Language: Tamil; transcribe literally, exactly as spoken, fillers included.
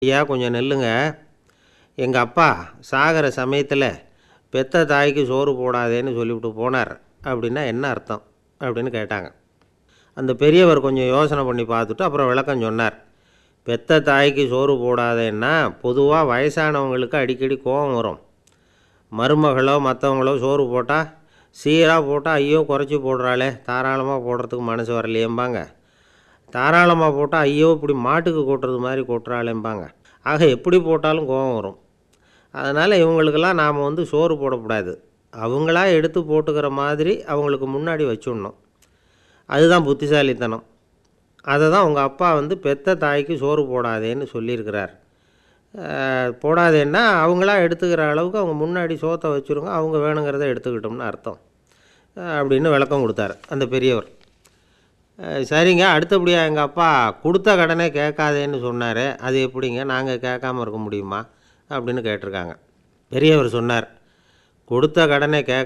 ஐயா கொஞ்சம் நெல்லுங்க. எங்கள் அப்பா சாகிற சமயத்தில் பெத்த தாய்க்கு சோறு போடாதேன்னு சொல்லிவிட்டு போனார் அப்படின்னா என்ன அர்த்தம் அப்படின்னு கேட்டாங்க. அந்த பெரியவர் கொஞ்சம் யோசனை பண்ணி பார்த்துட்டு அப்புறம் விளக்கம் சொன்னார். பெத்த தாய்க்கு சோறு போடாதேன்னா பொதுவாக வயசானவங்களுக்கு அடிக்கடி கோபம் வரும். மருமகளோ மற்றவங்களோ சோறு போட்டால் சீராக போட்டால் ஐயோ குறைச்சி போடுறாளே, தாராளமாக போடுறதுக்கு மனசு வரலையேம்பாங்க. தாராளமாக போட்டால் ஐயோ இப்படி மாட்டுக்கு கொட்டுறது மாதிரி கொட்டுறாளேம்பாங்க. ஆக எப்படி போட்டாலும் கோபம் வரும். அதனால் இவங்களுக்கெல்லாம் நாம் வந்து சோறு போடக்கூடாது. அவங்களா எடுத்து போட்டுக்கிற மாதிரி அவங்களுக்கு முன்னாடி வச்சுடணும். அதுதான் புத்திசாலித்தனம். அதை தான் உங்கள் அப்பா வந்து பெத்த தாய்க்கு சோறு போடாதேன்னு சொல்லியிருக்கிறார். போடாதேன்னா அவங்களா எடுத்துக்கிற அளவுக்கு அவங்க முன்னாடி சோத்தை வச்சுருங்க, அவங்க வேணுங்கிறத எடுத்துக்கிட்டோம்னு அர்த்தம் அப்படின்னு விளக்கம் கொடுத்தார் அந்த பெரியவர். சரிங்க, அடுத்தபடியாக எங்கள் அப்பா கொடுத்த கடனே கேட்காதேன்னு சொன்னார். அது எப்படிங்க, நாங்கள் கேட்காம இருக்க முடியுமா அப்படின்னு கேட்டிருக்காங்க. பெரியவர் சொன்னார், கொடுத்த கடனை கேட்க